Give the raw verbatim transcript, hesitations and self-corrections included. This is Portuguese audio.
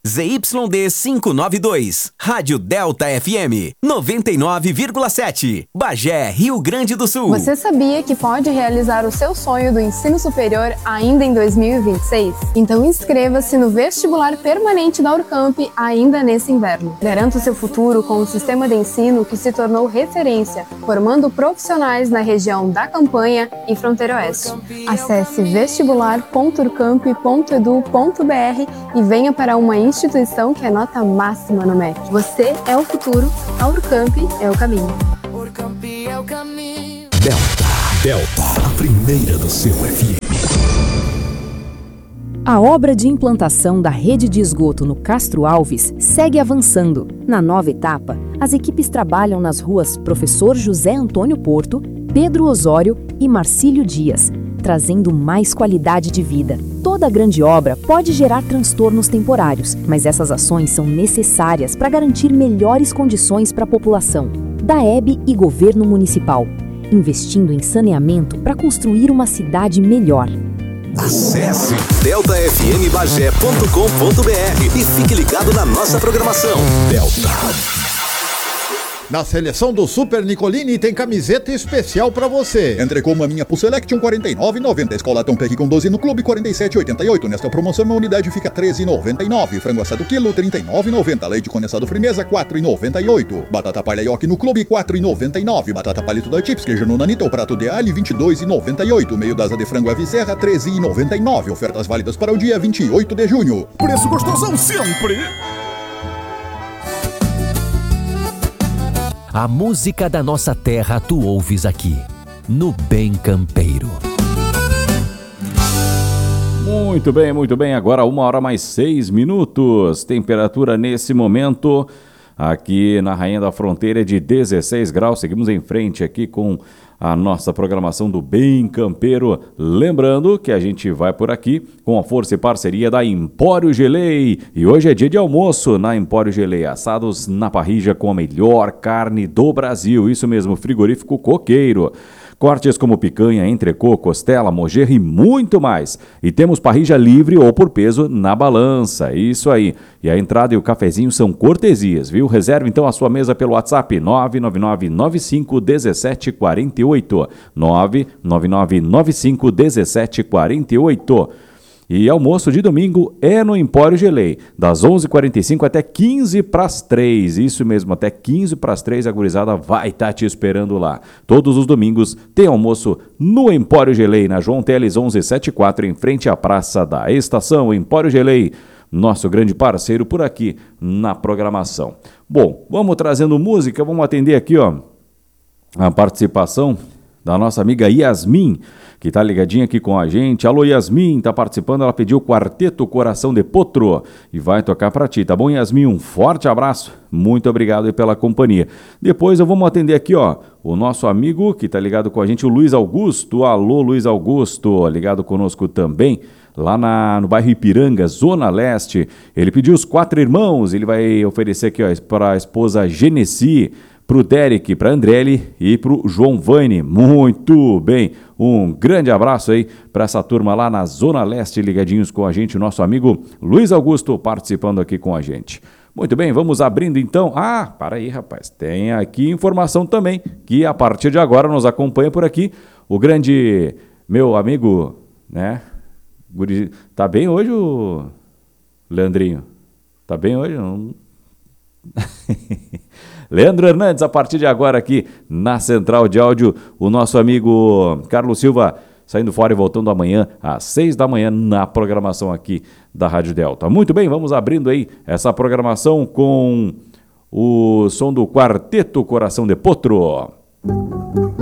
Z Y D quinhentos e noventa e dois, Rádio Delta F M, noventa e nove vírgula sete, Bagé, Rio Grande do Sul. Você sabia que pode realizar o seu sonho do ensino superior ainda em dois mil e vinte e seis? Então inscreva-se no vestibular permanente da Urcamp ainda nesse inverno. Garanta o seu futuro com um sistema de ensino que se tornou referência, formando profissionais na região da Campanha e Fronteira Oeste. Acesse vestibular ponto urcamp ponto edu ponto br e venha para uma instituição que é nota máxima no M E C. Você é o futuro, a Urcamp é o caminho. Urcamp é o caminho. Delta, Delta, a primeira do seu F M. A obra de implantação da rede de esgoto no Castro Alves segue avançando. Na nova etapa, as equipes trabalham nas ruas Professor José Antônio Porto, Pedro Osório e Marcílio Dias, trazendo mais qualidade de vida. Toda grande obra pode gerar transtornos temporários, mas essas ações são necessárias para garantir melhores condições para a população. DAEB e Governo Municipal, investindo em saneamento para construir uma cidade melhor. Acesse delta f m bagé ponto com ponto b r e fique ligado na nossa programação. Delta. Na seleção do Super Nicolini tem camiseta especial pra você. Entre com uma minha Pulselect quarenta e nove reais e noventa centavos. Escola Tom Peck com doze no clube quarenta e sete reais e oitenta e oito centavos. Nesta promoção uma unidade fica treze reais e noventa e nove centavos. Frango assado quilo trinta e nove reais e noventa centavos. Leite condensado Frimeza quatro reais e noventa e oito centavos. Batata palha Yoki no clube quatro reais e noventa e nove centavos. Batata palito da Chips queijo no Nanita o prato de alho vinte e dois reais e noventa e oito centavos. Meio dasa de frango Ave Serra treze reais e noventa e nove centavos. Ofertas válidas para o dia vinte e oito de junho. Preço gostosão sempre. A música da nossa terra tu ouves aqui, no Bem Campeiro. Muito bem, muito bem. Agora uma hora mais seis minutos. Temperatura nesse momento aqui na Rainha da Fronteira é de dezesseis graus. Seguimos em frente aqui com a nossa programação do Bem Campeiro. Lembrando que a gente vai por aqui com a força e parceria da Empório Gelei. E hoje é dia de almoço na Empório Gelei. Assados na parrilla com a melhor carne do Brasil. Isso mesmo, frigorífico Coqueiro. Cortes como picanha, entrecô, costela, mojerra e muito mais. E temos parrilla livre ou por peso na balança. Isso aí. E a entrada e o cafezinho são cortesias, viu? Reserve então a sua mesa pelo WhatsApp nove nove nove nove cinco um sete quatro oito. nove nove nove nove cinco um sete quatro oito. E almoço de domingo é no Empório Gelei, das onze e quarenta e cinco até quinze para as três. Isso mesmo, até quinze para as três a gurizada vai estar tá te esperando lá. Todos os domingos tem almoço no Empório Gelei, na João Teles onze setenta e quatro, em frente à Praça da Estação. Empório Gelei, nosso grande parceiro por aqui na programação. Bom, vamos trazendo música, vamos atender aqui, ó, a participação da nossa amiga Yasmin, que tá ligadinha aqui com a gente. Alô, Yasmin, tá participando, ela pediu o Quarteto Coração de Potro e vai tocar pra ti, tá bom, Yasmin? Um forte abraço, muito obrigado aí pela companhia. Depois eu vamos atender aqui, ó, o nosso amigo que tá ligado com a gente, o Luiz Augusto. Alô, Luiz Augusto, ligado conosco também, lá na, no bairro Ipiranga, Zona Leste. Ele pediu os Quatro Irmãos, ele vai oferecer aqui, ó, para a esposa Genesi, para o Derek, para a Andrelli e para o João Vane. Muito bem, um grande abraço aí para essa turma lá na Zona Leste, ligadinhos com a gente, o nosso amigo Luiz Augusto participando aqui com a gente. Muito bem, vamos abrindo então. Ah, para aí, rapaz, tem aqui informação também, que a partir de agora nos acompanha por aqui o grande, meu amigo, né, tá bem hoje o Leandrinho? Tá bem hoje? Não... Leandro Hernandes, a partir de agora aqui na Central de Áudio, o nosso amigo Carlos Silva saindo fora e voltando amanhã às seis da manhã na programação aqui da Rádio Delta. Muito bem, vamos abrindo aí essa programação com o som do Quarteto Coração de Potro.